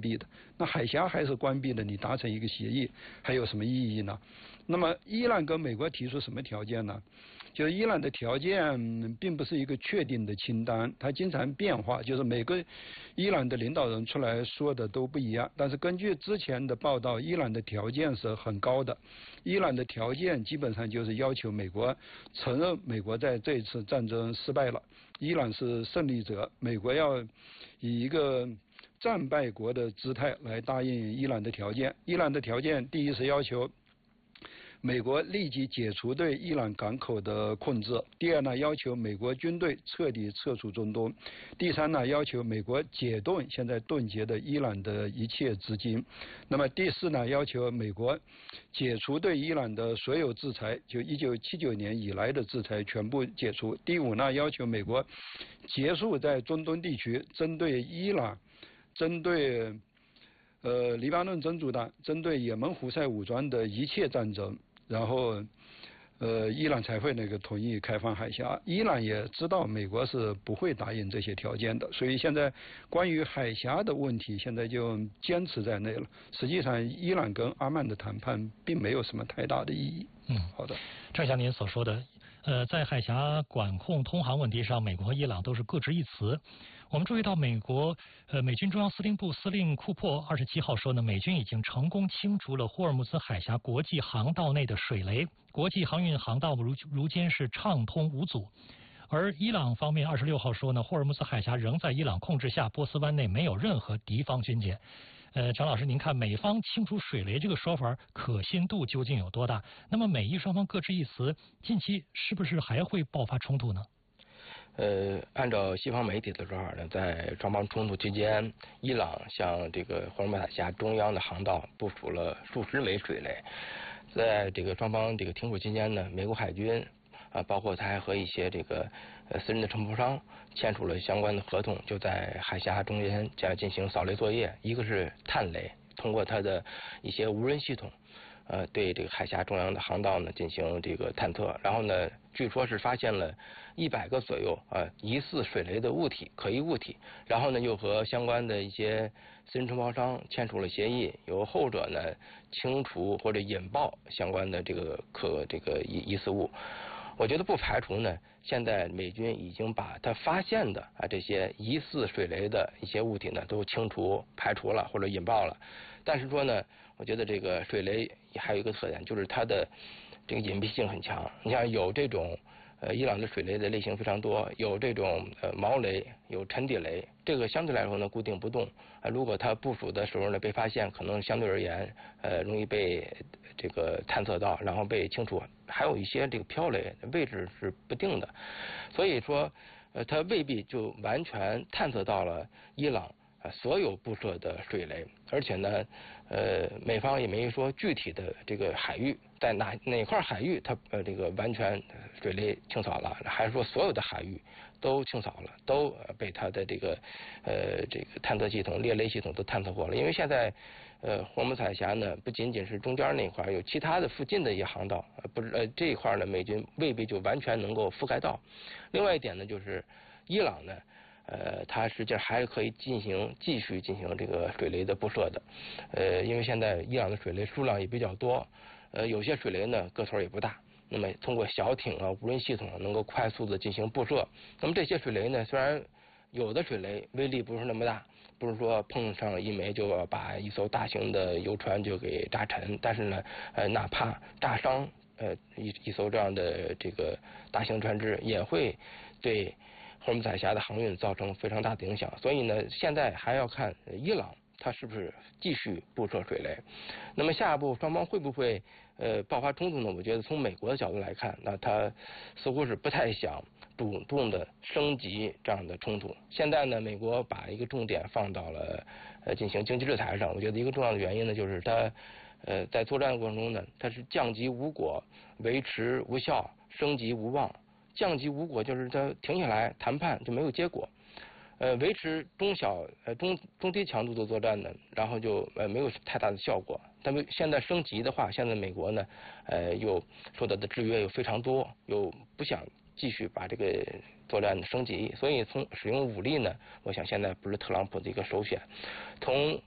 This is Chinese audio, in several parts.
闭的。那海峡还是关闭的，你达成一个协议还有什么意义呢？那么伊朗跟美国提出什么条件呢？就是伊朗的条件并不是一个确定的清单，它经常变化，就是每个伊朗的领导人出来说的都不一样。但是根据之前的报道，伊朗的条件是很高的，伊朗的条件基本上就是要求美国承认美国在这一次战争失败了，伊朗是胜利者，美国要以一个战败国的姿态来答应伊朗的条件。伊朗的条件第一是要求美国立即解除对伊朗港口的控制，第二呢，要求美国军队彻底撤出中东，第三呢，要求美国解冻现在冻结的伊朗的一切资金，那么第四呢，要求美国解除对伊朗的所有制裁，就1979年以来的制裁全部解除，第五呢，要求美国结束在中东地区针对伊朗、针对黎巴嫩真主党、针对也门胡塞武装的一切战争，然后伊朗才会同意开放海峡。伊朗也知道美国是不会答应这些条件的，所以现在关于海峡的问题，现在就坚持在内了。实际上，伊朗跟阿曼的谈判并没有什么太大的意义。好的。 正像您所说的，在海峡管控通航问题上，美国和伊朗都是各执一词。我们注意到美军中央司令部司令库珀27号说呢，美军已经成功清除了霍尔木兹海峡国际航道内的水雷，国际航运航道如今是畅通无阻。而伊朗方面26号说呢，霍尔木兹海峡仍在伊朗控制下，波斯湾内没有任何敌方军舰。张老师，您看美方清除水雷这个说法可信度究竟有多大？那么美伊双方各执一词，近期是不是还会爆发冲突呢？ 按照西方媒体的说法呢，在双方冲突期间，伊朗向这个霍尔木兹海峡中央的航道部署了数十枚水雷。在这个双方这个停火期间呢，美国海军包括他还和一些这个私人的承包商签署了相关的合同，就在海峡中间将进行扫雷作业。一个是探雷，通过它的一些无人系统，对这个海峡中央的航道呢进行这个探测。然后呢，据说是发现了100个左右疑似水雷的物体、可疑物体。然后呢，又和相关的一些私人承包商签署了协议，由后者呢清除或者引爆相关的这个疑似物。我觉得不排除呢，现在美军已经把他发现的这些疑似水雷的一些物体呢都清除、排除了或者引爆了。但是说呢，我觉得这个水雷还有一个特点，就是它的这个隐蔽性很强。你像有这种伊朗的水雷的类型非常多，有这种毛雷，有沉底雷，这个相对来说呢固定不动。如果它部署的时候呢被发现，可能相对而言容易被这个探测到，然后被清除。还有一些这个飘雷位置是不定的，所以说它未必就完全探测到了伊朗所有布设的水雷。而且呢美方也没说具体的这个海域在哪块海域它这个完全水雷清扫了，还是说所有的海域都清扫了，都被它的这个探测系统、猎雷系统都探测过了。因为现在霍尔木兹海峡呢不仅仅是中间那块，有其他的附近的一些航道，不是这一块呢美军未必就完全能够覆盖到。另外一点呢，就是伊朗呢它实际上还可以继续进行这个水雷的布设的。因为现在伊朗的水雷数量也比较多，有些水雷呢个头也不大，那么通过小艇无人系统能够快速的进行布设。那么这些水雷呢，虽然有的水雷威力不是那么大，不是说碰上一枚就要把一艘大型的游船就给炸沉，但是呢哪怕炸伤一艘这样的这个大型船只，也会对霍尔木兹海峡的航运造成非常大的影响。所以呢，现在还要看伊朗它是不是继续布设水雷。那么下一步双方会不会爆发冲突呢？我觉得从美国的角度来看，那他似乎是不太想主动的升级这样的冲突。现在呢，美国把一个重点放到了进行经济制裁上。我觉得一个重要的原因呢，就是它在作战过程中呢，它是降级无果，维持无效，升级无望。降级无果就是它停下来谈判就没有结果。维持中低强度的作战呢，然后就没有太大的效果。但是现在升级的话，现在美国呢又受到的制约又非常多，又不想继续把这个作战升级，所以从使用武力呢，我想现在不是特朗普的一个首选。从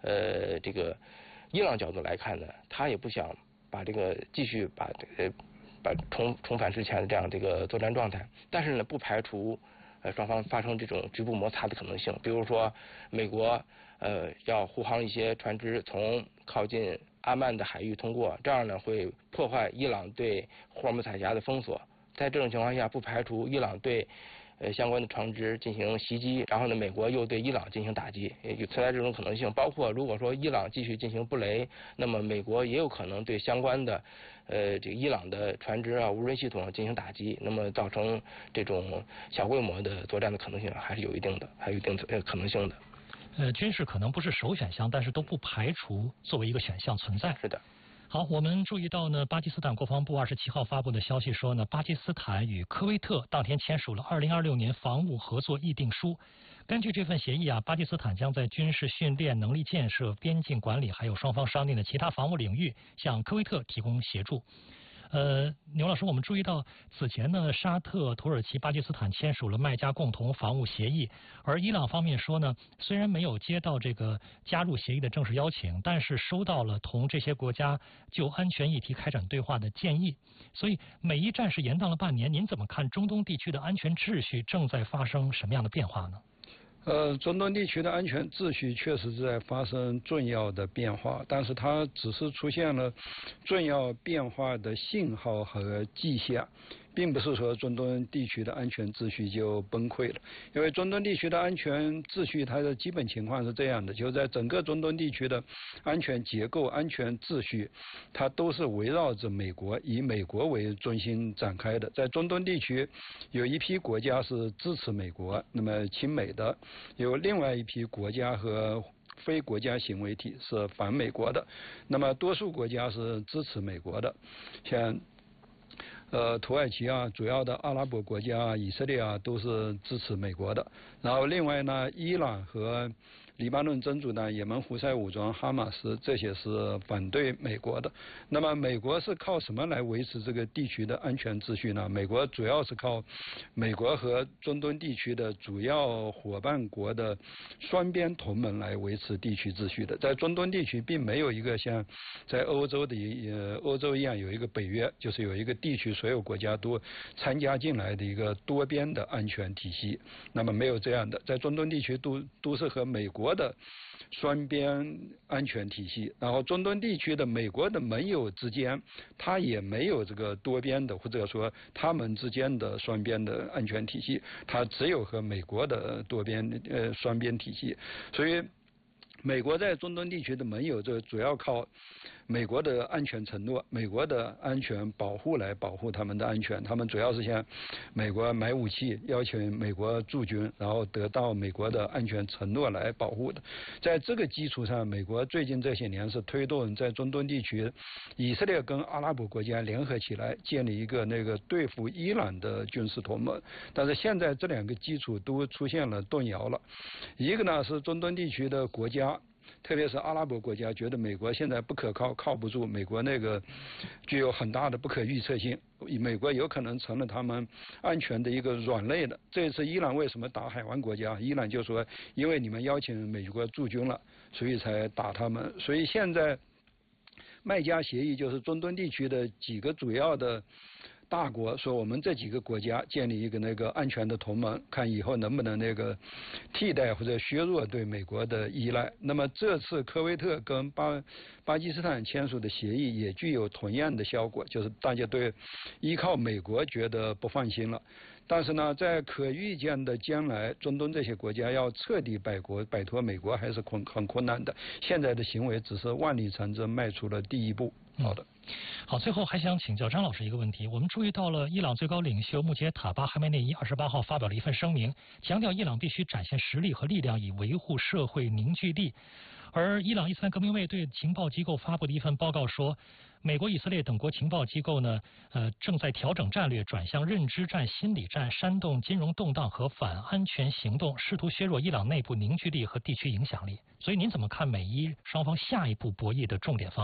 这个伊朗角度来看呢，他也不想把这个继续把重返之前的这个作战状态，但是呢，不排除双方发生这种局部摩擦的可能性。比如说，美国要护航一些船只从靠近阿曼的海域通过，这样呢会破坏伊朗对霍尔木兹海峡的封锁。在这种情况下，不排除伊朗对相关的船只进行袭击，然后呢，美国又对伊朗进行打击，也存在这种可能性。包括如果说伊朗继续进行布雷，那么美国也有可能对相关的这个伊朗的船只啊、无人系统进行打击，那么造成这种小规模的作战的可能性还是有一定的，还有一定可能性的。 军事可能不是首选项，但是都不排除作为一个选项存在。 是的。 好，我们注意到呢，巴基斯坦国防部27号发布的消息说呢，巴基斯坦与科威特当天签署了2026年防务合作议定书。根据这份协议啊，巴基斯坦将在军事训练、能力建设、边境管理，还有双方商定的其他防务领域，向科威特提供协助。牛老师，我们注意到此前呢，沙特、土耳其、巴基斯坦签署了麦加共同防务协议，而伊朗方面说呢，虽然没有接到这个加入协议的正式邀请，但是收到了同这些国家就安全议题开展对话的建议。所以美伊战事延宕了半年，您怎么看中东地区的安全秩序正在发生什么样的变化呢？ 中东地区的安全秩序确实是在发生重要的变化，但是它只是出现了重要变化的信号和迹象，并不是说中东地区的安全秩序就崩溃了。因为中东地区的安全秩序它的基本情况是这样的，就是在整个中东地区的安全结构、安全秩序，它都是围绕着美国，以美国为中心展开的。在中东地区，有一批国家是支持美国，那么亲美的，有另外一批国家和非国家行为体是反美国的，那么多数国家是支持美国的，像土耳其啊，主要的阿拉伯国家啊，以色列啊，都是支持美国的。然后另外呢，伊朗和黎巴嫩真主党、也门胡塞武装、哈马斯这些是反对美国的。那么美国是靠什么来维持这个地区的安全秩序呢？美国主要是靠美国和中东地区的主要伙伴国的双边同盟来维持地区秩序的。在中东地区并没有一个像在欧洲一样有一个北约，就是有一个地区所有国家都参加进来的一个多边的安全体系。那么没有这样的，在中东地区都是和美国的双边安全体系，然后中东地区的美国的盟友之间，它也没有这个多边的或者说他们之间的双边的安全体系，它只有和美国的多边双边体系，所以美国在中东地区的盟友，这主要靠美国的安全承诺、美国的安全保护来保护他们的安全。他们主要是向美国买武器，邀请美国驻军，然后得到美国的安全承诺来保护的。在这个基础上，美国最近这些年是推动在中东地区，以色列跟阿拉伯国家联合起来建立一个对付伊朗的军事同盟。但是现在这两个基础都出现了动摇了。一个呢是中东地区的国家，特别是阿拉伯国家觉得美国现在不可靠，靠不住，美国具有很大的不可预测性，美国有可能成了他们安全的一个软肋的。这次伊朗为什么打海湾国家？伊朗就说因为你们邀请美国驻军了，所以才打他们。所以现在麦加协议就是中东地区的几个主要的大国说，我们这几个国家建立一个安全的同盟，看以后能不能替代或者削弱对美国的依赖。那么这次科威特跟巴基斯坦签署的协议也具有同样的效果，就是大家对依靠美国觉得不放心了。但是呢，在可预见的将来，中东这些国家要彻底摆脱美国还是很困难的。现在的行为只是万里长征迈出了第一步。好的。 好，最后还想请教张老师一个问题。我们注意到了伊朗最高领袖穆杰塔巴·哈梅内伊28号发表了一份声明，强调伊朗必须展现实力和力量，以维护社会凝聚力。而伊朗伊斯兰革命卫队情报机构发布的一份报告说，美国、以色列等国情报机构呢，正在调整战略，转向认知战、心理战，煽动金融动荡和反安全行动，试图削弱伊朗内部凝聚力和地区影响力。所以您怎么看美伊双方下一步博弈的重点方向？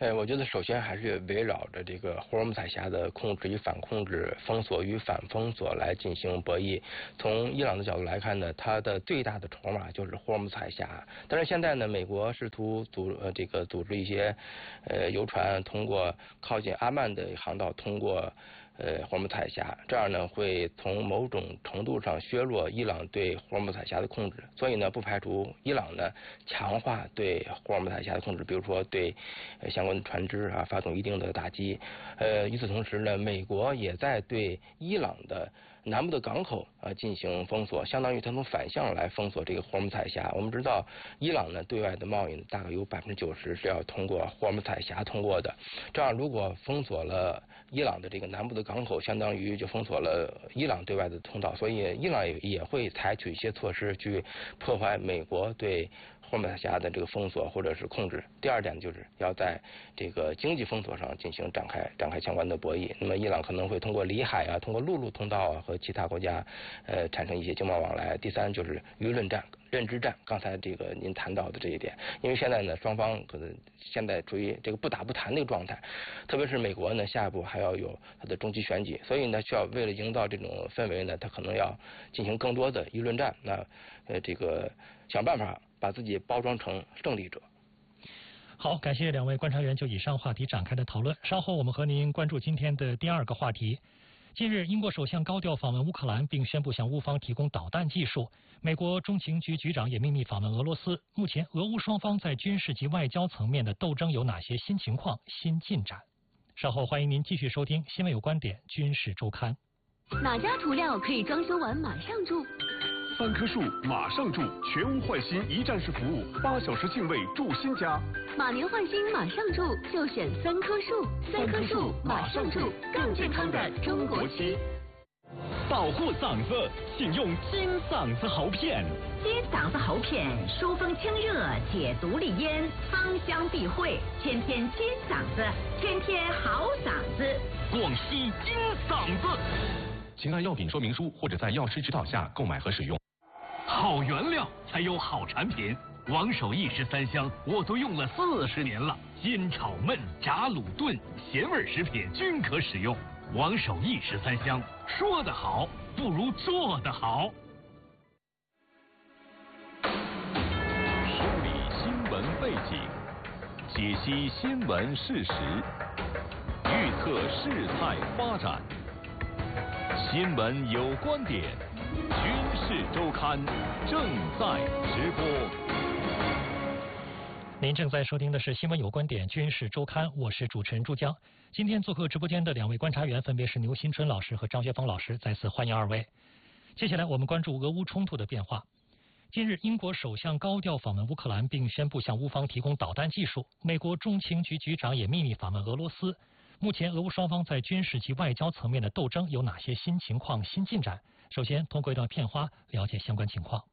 我觉得首先还是围绕着这个霍尔木兹海峡的控制与反控制、封锁与反封锁来进行博弈。从伊朗的角度来看呢，它的最大的筹码就是霍尔木兹海峡。但是现在呢，美国试图组织一些游船通过靠近阿曼的航道通过霍尔木兹海峡，这样呢会从某种程度上削弱伊朗对霍尔木兹海峡的控制。所以呢，不排除伊朗呢强化对霍尔木兹海峡的控制，比如说对相关的船只啊发动一定的打击。与此同时呢，美国也在对伊朗的南部的港口进行封锁，相当于它从反向来封锁这个霍尔木兹海峡。我们知道，伊朗呢对外的贸易大概有90%是要通过霍尔木兹海峡通过的。这样如果封锁了伊朗的这个南部的港口，相当于就封锁了伊朗对外的通道，所以伊朗也会采取一些措施去破坏美国对霍尔木兹海峡的这个封锁或者是控制。第二点就是要在这个经济封锁上进行展开相关的博弈。那么伊朗可能会通过里海啊，通过陆路通道啊和其他国家产生一些经贸往来。第三就是舆论战、认知战，刚才这个您谈到的这一点，因为现在呢双方可能现在处于这个不打不谈的一个状态，特别是美国呢下一步还要有它的中期选举，所以呢需要为了营造这种氛围呢，它可能要进行更多的舆论战，那这个想办法把自己包装成胜利者。 好，感谢两位观察员就以上话题展开的讨论。稍后我们和您关注今天的第二个话题。近日，英国首相高调访问乌克兰，并宣布向乌方提供导弹技术。美国中情局局长也秘密访问俄罗斯。目前，俄乌双方在军事及外交层面的斗争有哪些新情况、新进展？稍后欢迎您继续收听《新闻有观点·军事周刊》。 哪家涂料可以装修完马上住 ？3棵树马上住，全屋换新一站式服务，8小时净位住新家。 马年换新马上住，就选3棵树。3棵树马上住，更健康的中国漆。 保护嗓子，请用金嗓子喉片。 金嗓子喉片疏风清热，解毒利咽，芳香避秽，天天金嗓子，天天好嗓子。 广西金嗓子。请按药品说明书或者在药师指导下购买和使用。好原料才有好产品，王守义13香我都用了40年了，煎炒焖炸卤炖咸味食品均可使用。王守义13香，说得好不如做得好。梳理新闻背景，解析新闻事实，预测事态发展。新闻有观点，军事周刊正在直播。 您正在收听的是《新闻有观点·军事周刊》，我是主持人朱江。今天做客直播间的两位观察员分别是牛新春老师和张学峰老师，再次欢迎二位。接下来我们关注俄乌冲突的变化。近日，英国首相高调访问乌克兰，并宣布向乌方提供导弹技术。美国中情局局长也秘密访问俄罗斯。目前，俄乌双方在军事及外交层面的斗争有哪些新情况、新进展？首先，通过一段片花了解相关情况。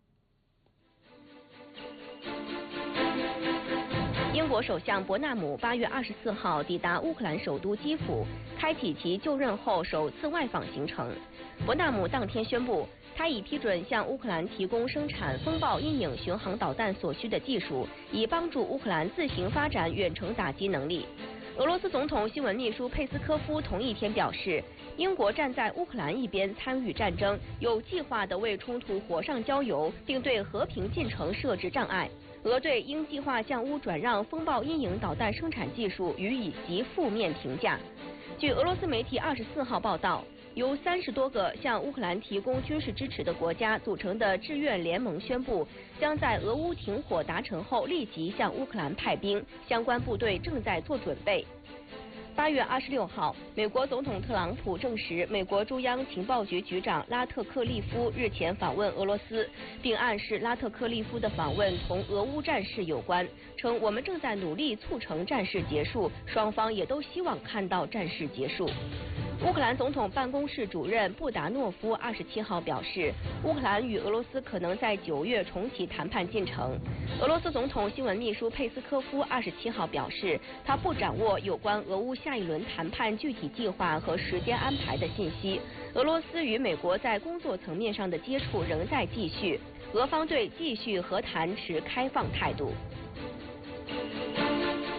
英国首相伯纳姆8月24号抵达乌克兰首都基辅，开启其就任后首次外访行程。伯纳姆当天宣布，他已批准向乌克兰提供生产风暴阴影巡航导弹所需的技术，以帮助乌克兰自行发展远程打击能力。俄罗斯总统新闻秘书佩斯科夫同一天表示，英国站在乌克兰一边参与战争，有计划地为冲突火上浇油，并对和平进程设置障碍。俄对应计划向乌转让风暴阴影导弹生产技术予以极负面评价。据俄罗斯媒体24号报道，由30多个向乌克兰提供军事支持的国家组成的志愿联盟宣布，将在俄乌停火达成后立即向乌克兰派兵，相关部队正在做准备。8月26号，美国总统特朗普证实，美国中央情报局局长拉特克利夫日前访问俄罗斯，并暗示拉特克利夫的访问同俄乌战事有关，称我们正在努力促成战事结束，双方也都希望看到战事结束。乌克兰总统办公室主任布达诺夫27号表示，乌克兰与俄罗斯可能在9月重启谈判进程。俄罗斯总统新闻秘书佩斯科夫27号表示，他不掌握有关俄乌下一轮谈判具体计划和时间安排的信息。俄罗斯与美国在工作层面上的接触仍在继续，俄方对继续和谈持开放态度。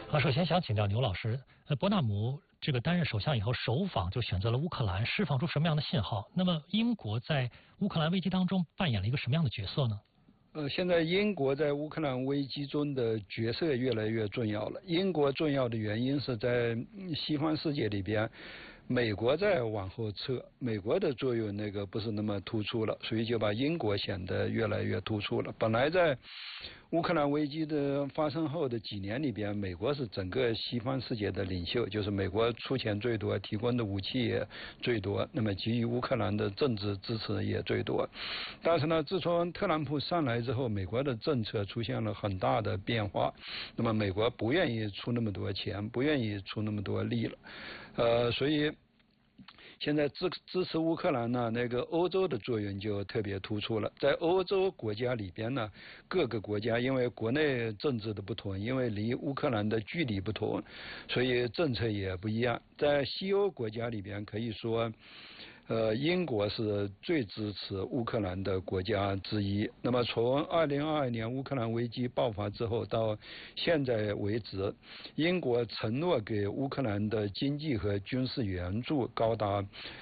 首先想请教牛老师，伯纳姆这个担任首相以后首访就选择了乌克兰，释放出什么样的信号？那么英国在乌克兰危机当中扮演了一个什么样的角色呢？ 现在英国在乌克兰危机中的角色越来越重要了。英国重要的原因是在西方世界里边，美国在往后撤，美国的作用不是那么突出了，所以就把英国显得越来越突出了。本来在乌克兰危机的发生后的几年里边，美国是整个西方世界的领袖，就是美国出钱最多，提供的武器也最多，那么给予乌克兰的政治支持也最多。但是呢，自从特朗普上来之后，美国的政策出现了很大的变化，那么美国不愿意出那么多钱，不愿意出那么多力了，所以现在支持乌克兰呢，欧洲的作用就特别突出了。在欧洲国家里边呢，各个国家因为国内政治的不同，因为离乌克兰的距离不同，所以政策也不一样。在西欧国家里边，可以说英国是最支持乌克兰的国家之一。那么从2022年乌克兰危机爆发之后到现在为止，英国承诺给乌克兰的经济和军事援助高达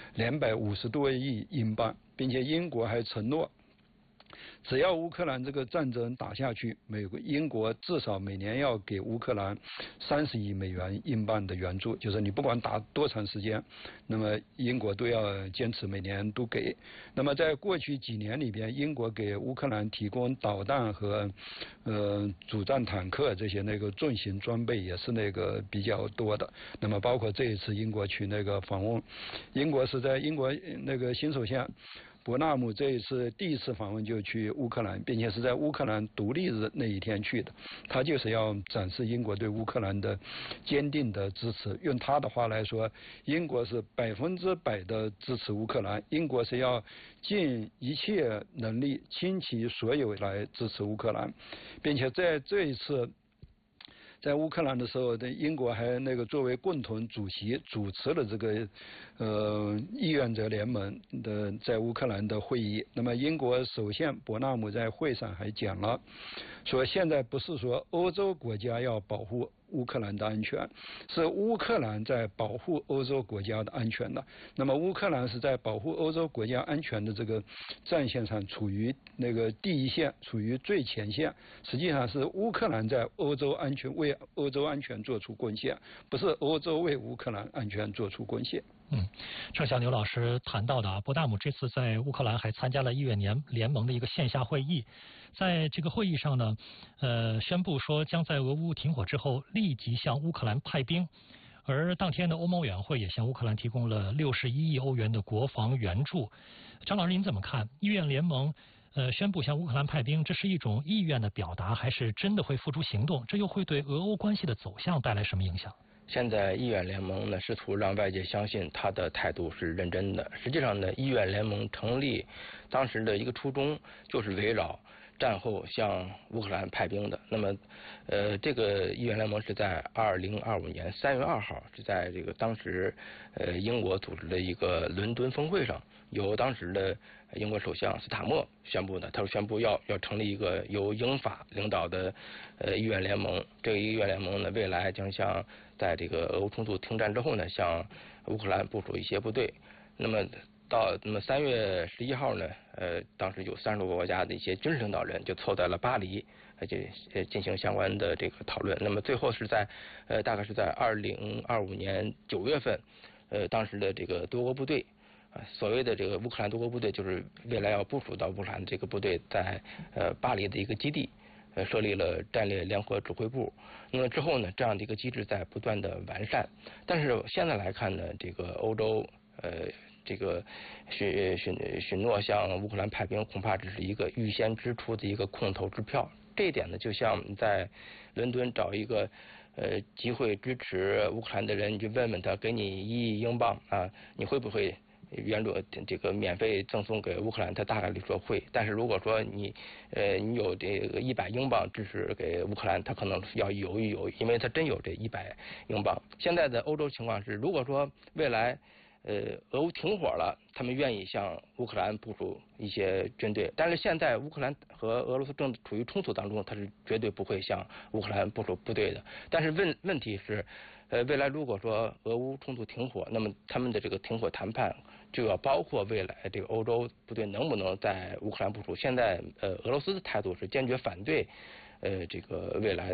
250多亿英镑，并且英国还承诺，只要乌克兰这个战争打下去，英国至少每年要给乌克兰30亿美元英镑的援助，就是你不管打多长时间，那么英国都要坚持每年都给。那么在过去几年里边，英国给乌克兰提供导弹和主战坦克这些重型装备也是比较多的。那么包括这一次英国去访问，英国是在英国新首相伯纳姆这一次第一次访问就去乌克兰，并且是在乌克兰独立日那一天去的。他就是要展示英国对乌克兰的坚定的支持。用他的话来说，英国是100%的支持乌克兰，英国是要尽一切能力倾其所有来支持乌克兰，并且在这一次在乌克兰的时候，英国还作为共同主席主持了这个志愿者联盟的在乌克兰的会议。那么英国首相伯纳姆在会上还讲了，说现在不是说欧洲国家要保护乌克兰的安全，是乌克兰在保护欧洲国家的安全的。那么乌克兰是在保护欧洲国家安全的这个战线上处于第一线，处于最前线。实际上是乌克兰在为欧洲安全做出贡献，不是欧洲为乌克兰安全做出贡献。 正像牛老师谈到的伯纳姆这次在乌克兰还参加了议院联盟的一个线下会议，在这个会议上呢，宣布说将在俄乌停火之后立即向乌克兰派兵，而当天的欧盟委员会也向乌克兰提供了61亿欧元的国防援助。张老师您怎么看？议院联盟宣布向乌克兰派兵，这是一种意愿的表达，还是真的会付诸行动？这又会对俄欧关系的走向带来什么影响？ 现在议院联盟呢，试图让外界相信他的态度是认真的。实际上呢，议院联盟成立当时的一个初衷就是围绕战后向乌克兰派兵的。那么，这个议院联盟是在2025年3月2号，是在这个当时英国组织的一个伦敦峰会上，由当时的英国首相斯塔默宣布的。他说宣布要成立一个由英法领导的议院联盟。这个议院联盟呢，未来将向在这个俄乌冲突停战之后呢，向乌克兰部署一些部队。那么3月11号呢，当时有30多个国家的一些军事领导人就凑在了巴黎，进行相关的这个讨论。那么最后是在大概是在2025年9月份，当时的这个多国部队，所谓的这个乌克兰多国部队，就是未来要部署到乌克兰这个部队在巴黎的一个基地。设立了战略联合指挥部。那么之后呢，这样的一个机制在不断的完善。但是现在来看呢，这个欧洲这个许诺向乌克兰派兵，恐怕只是一个预先支出的一个空头支票。这一点呢，就像在伦敦找一个集会支持乌克兰的人，你就问问他，给你1亿英镑啊，你会不会这个免费赠送给乌克兰？他大概率说会。但是如果说你有这个100英镑支持给乌克兰，他可能要犹豫，因为他真有这100英镑。现在的欧洲情况是，如果说未来俄乌停火了，他们愿意向乌克兰部署一些军队。但是现在乌克兰和俄罗斯正处于冲突当中，他是绝对不会向乌克兰部署部队的。但是问题是，未来如果说俄乌冲突停火，那么他们的这个停火谈判就要包括未来这个欧洲部队能不能在乌克兰部署。现在俄罗斯的态度是坚决反对这个未来